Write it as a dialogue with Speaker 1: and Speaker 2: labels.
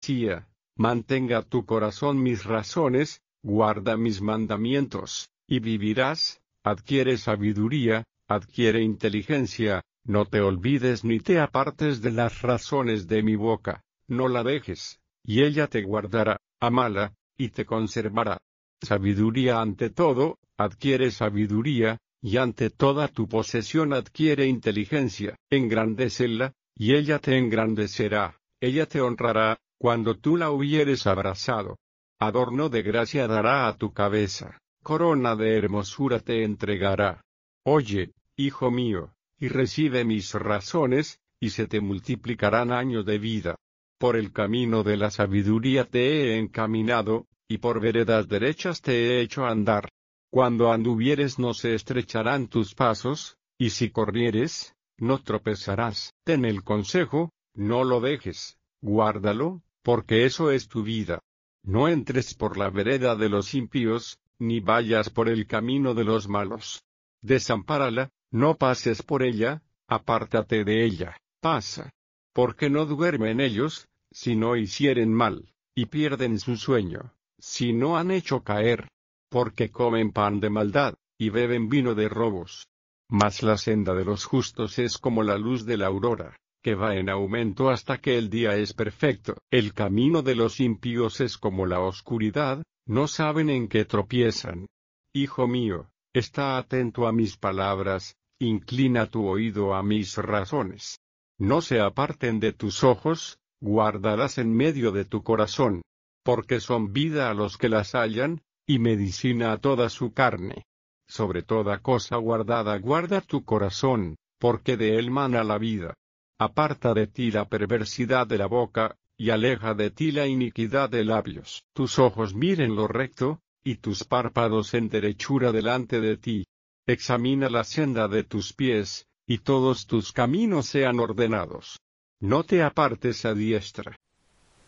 Speaker 1: mantenga tu corazón mis razones, guarda mis mandamientos, y vivirás. Adquiere sabiduría, adquiere inteligencia, no te olvides ni te apartes de las razones de mi boca, no la dejes, y ella te guardará, amala, y te conservará. Sabiduría ante todo, adquiere sabiduría, y ante toda tu posesión adquiere inteligencia, engrandécela, y ella te engrandecerá, ella te honrará, cuando tú la hubieres abrazado. Adorno de gracia dará a tu cabeza, corona de hermosura te entregará. Oye, hijo mío, y recibe mis razones, y se te multiplicarán años de vida. Por el camino de la sabiduría te he encaminado, y por veredas derechas te he hecho andar. Cuando anduvieres no se estrecharán tus pasos, y si corrieres, no tropezarás. Ten el consejo, no lo dejes, guárdalo, porque eso es tu vida. No entres por la vereda de los impíos, ni vayas por el camino de los malos. Desampárala, no pases por ella, apártate de ella, pasa. Porque no duermen ellos, si no hicieren mal, y pierden su sueño, si no han hecho caer. Porque comen pan de maldad, y beben vino de robos. Mas la senda de los justos es como la luz de la aurora, que va en aumento hasta que el día es perfecto. El camino de los impíos es como la oscuridad, no saben en qué tropiezan. Hijo mío, está atento a mis palabras, inclina tu oído a mis razones. No se aparten de tus ojos, guárdalas en medio de tu corazón. Porque son vida a los que las hallan, y medicina a toda su carne. Sobre toda cosa guardada guarda tu corazón, porque de él mana la vida. Aparta de ti la perversidad de la boca, y aleja de ti la iniquidad de labios. Tus ojos miren lo recto, y tus párpados en derechura delante de ti. Examina la senda de tus pies, y todos tus caminos sean ordenados. No te apartes a diestra,